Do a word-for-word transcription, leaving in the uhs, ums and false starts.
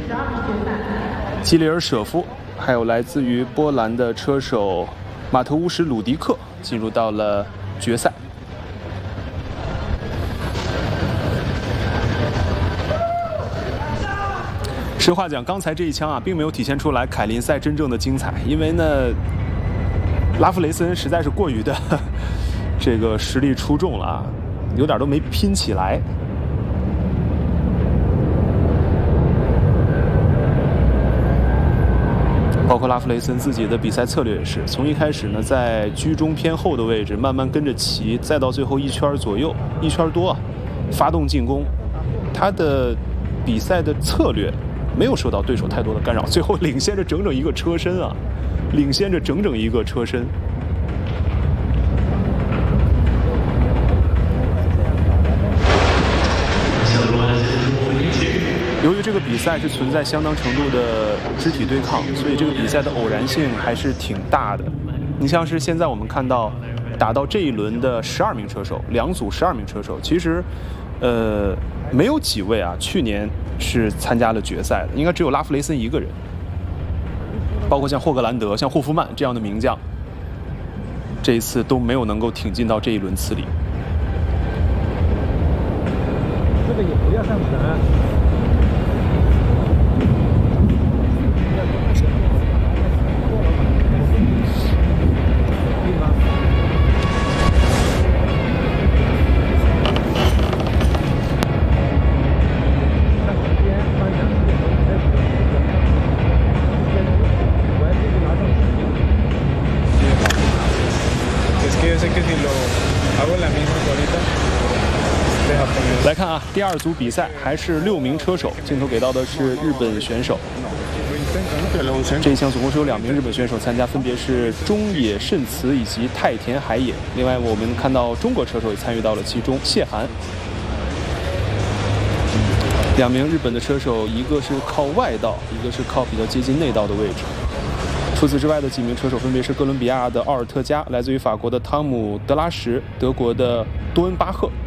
基里尔舍夫，还有来自于波兰的车手马特乌什鲁迪克进入到了决赛。实话讲，刚才这一枪啊，并没有体现出来凯林赛真正的精彩，因为呢，拉夫雷森实在是过于的这个实力出众了啊，有点都没拼起来。包括拉夫雷森自己的比赛策略也是，从一开始呢在居中偏后的位置慢慢跟着骑，再到最后一圈左右一圈多啊，发动进攻，他的比赛的策略没有受到对手太多的干扰，最后领先着整整一个车身啊，领先着整整一个车身。由于这个比赛是存在相当程度的肢体对抗，所以这个比赛的偶然性还是挺大的。你像是现在我们看到打到这一轮的十二名车手，两组十二名车手，其实呃没有几位啊去年是参加了决赛的，应该只有拉夫雷森一个人。包括像霍格兰德、像霍夫曼这样的名将，这一次都没有能够挺进到这一轮次里。 这个也不要上传。 来看啊，第二组比赛还是六名车手，镜头给到的是日本选手。这一项总共是有两名日本选手参加，分别是中野慎慈以及太田海野。另外，我们看到中国车手也参与到了其中，谢涵。两名日本的车手，一个是靠外道，一个是靠比较接近内道的位置。除此之外的几名车手分别是哥伦比亚的奥尔特加，来自于法国的汤姆·德拉什，德国的多恩巴赫。